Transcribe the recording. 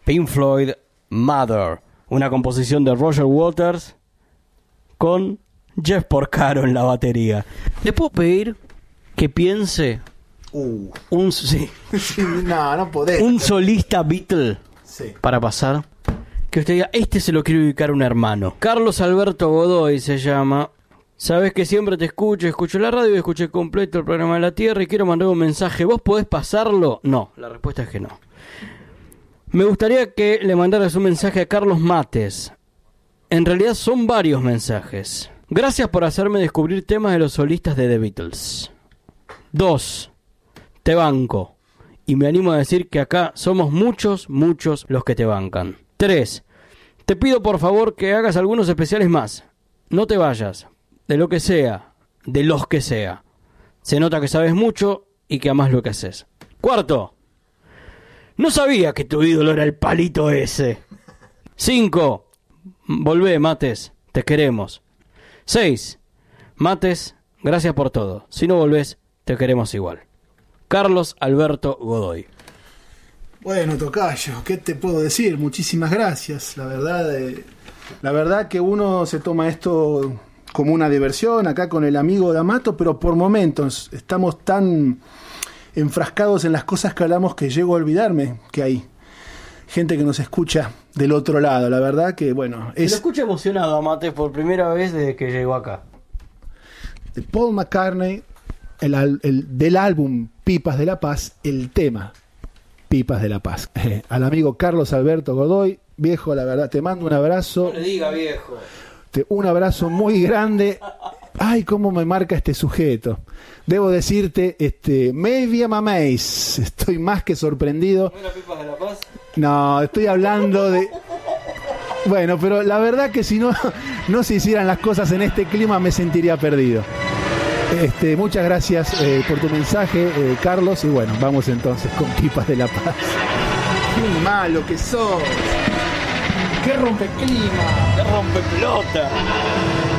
Pink Floyd, Mother, una composición de Roger Waters con Jeff Porcaro en la batería. ¿Le puedo pedir que piense Sí, no podés. un solista Beatle Sí. para pasar? Que usted diga, este se lo quiero dedicar a un hermano. Carlos Alberto Godoy se llama. Sabes que siempre te escucho la radio y escuché completo el programa de la Tierra y quiero mandar un mensaje. ¿Vos podés pasarlo? No, la respuesta es que no. Me gustaría que le mandaras un mensaje a Carlos Mates. En realidad son varios mensajes. Gracias por hacerme descubrir temas de los solistas de The Beatles. 2. Te banco. Y me animo a decir que acá somos muchos los que te bancan. 3. Te pido por favor que hagas algunos especiales más. No te vayas. De lo que sea. De los que sea. Se nota que sabes mucho y que amás lo que haces. 4. No sabía que tu ídolo era el palito ese. 5. Volvé, Mates. Te queremos. 6. Mates, gracias por todo. Si no volvés, te queremos igual. Carlos Alberto Godoy. Bueno, tocayo, ¿qué te puedo decir? Muchísimas gracias. La verdad que uno se toma esto como una diversión acá con el amigo D'Amato, pero por momentos estamos tan enfrascados en las cosas que hablamos que llego a olvidarme que hay gente que nos escucha del otro lado. La verdad que, bueno, Lo escucho emocionado a Mates por primera vez desde que llegó acá. De Paul McCartney, del álbum Pipas de la Paz, el tema Pipas de la Paz. Al amigo Carlos Alberto Godoy, viejo, la verdad, te mando un abrazo. No le diga viejo. Un abrazo muy grande. Ay, cómo me marca este sujeto. Debo decirte, maybe I'm amazed. Estoy más que sorprendido. ¿No era Pipas de la Paz? No, estoy hablando de... Bueno, pero la verdad que si no se hicieran las cosas en este clima me sentiría perdido. Muchas gracias por tu mensaje, Carlos. Y bueno, vamos entonces con Pipas de la Paz. Qué malo que sos. Qué rompeclima. ¡Qué rompe pelota!